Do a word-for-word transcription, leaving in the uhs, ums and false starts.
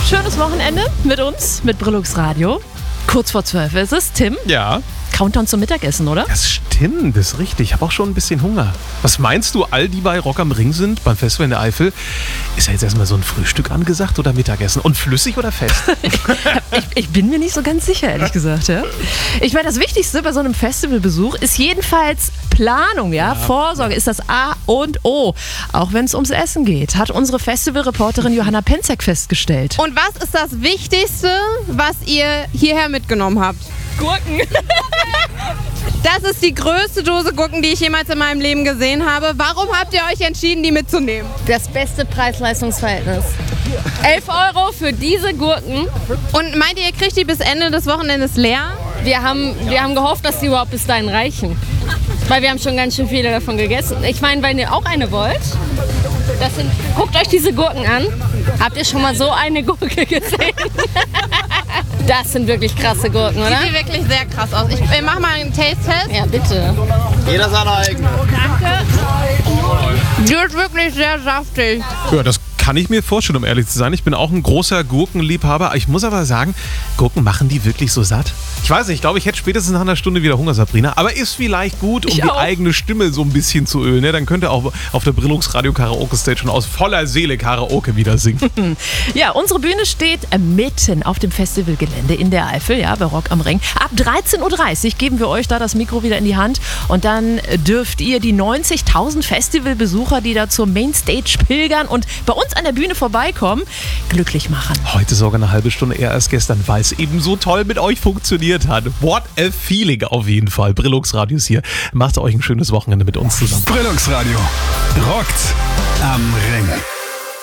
Schönes Wochenende mit uns, mit Brillux Radio. Kurz vor zwölf ist es. Tim? Ja. Countdown zum Mittagessen, oder? Das stimmt, das ist richtig. Ich habe auch schon ein bisschen Hunger. Was meinst du, all die bei Rock am Ring sind, beim Festival in der Eifel, ist ja jetzt erstmal so ein Frühstück angesagt oder Mittagessen? Und flüssig oder fest? ich, ich bin mir nicht so ganz sicher, ehrlich gesagt. Ja? Ich meine, das Wichtigste bei so einem Festivalbesuch ist jedenfalls Planung, ja? ja. Vorsorge ist das A und O. Auch wenn es ums Essen geht, hat unsere Festivalreporterin Johanna Penzek festgestellt. Und was ist das Wichtigste, was ihr hierher mitgenommen habt? Gurken. Das ist die größte Dose Gurken, die ich jemals in meinem Leben gesehen habe. Warum habt ihr euch entschieden, die mitzunehmen? Das beste Preis-Leistungs-Verhältnis. elf Euro für diese Gurken. Und meint ihr, ihr kriegt die bis Ende des Wochenendes leer? Wir haben, wir haben gehofft, dass die überhaupt bis dahin reichen. Weil wir haben schon ganz schön viele davon gegessen. Ich meine, wenn ihr auch eine wollt, das sind, guckt euch diese Gurken an. Habt ihr schon mal so eine Gurke gesehen? Das sind wirklich krasse Gurken, oder? Die sieht wirklich sehr krass aus. Ich, ich mach mal einen Taste-Test. Ja, bitte. Jeder seine eigene. Danke. Die ist wirklich sehr saftig. Ja, das kann ich mir vorstellen, um ehrlich zu sein. Ich bin auch ein großer Gurkenliebhaber. Ich muss aber sagen, Gurken machen die wirklich so satt? Ich weiß nicht, ich glaube, ich hätte spätestens nach einer Stunde wieder Hunger, Sabrina. Aber ist vielleicht gut, um Ich die auch. eigene Stimme so ein bisschen zu ölen. Ne? Dann könnt ihr auch auf der Brillux Radio Karaoke Stage schon aus voller Seele Karaoke wieder singen. Ja, unsere Bühne steht mitten auf dem Festivalgelände in der Eifel, ja, bei Rock am Ring. Ab dreizehn Uhr dreißig geben wir euch da das Mikro wieder in die Hand und dann dürft ihr die neunzigtausend Festivalbesucher, die da zur Mainstage pilgern und bei uns an der Bühne vorbeikommen, glücklich machen. Heute sogar eine halbe Stunde eher als gestern, weil es eben so toll mit euch funktioniert hat. What a feeling auf jeden Fall. Brillux Radio ist hier. Macht euch ein schönes Wochenende mit uns zusammen. Brillux Radio rockt am Ring.